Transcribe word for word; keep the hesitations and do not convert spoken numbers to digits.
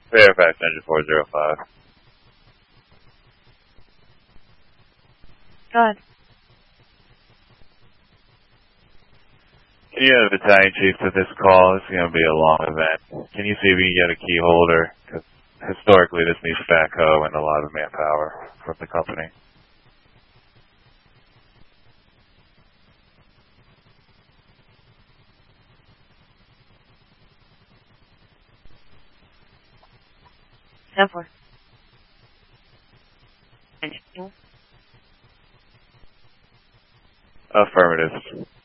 Fairfax Engine four zero five. Go ahead. Can you have the battalion chief to this call? This is going to be a long event. Can you see if we can get a key holder? Because historically this needs backhoe and a lot of manpower from the company. ten four. Affirmative.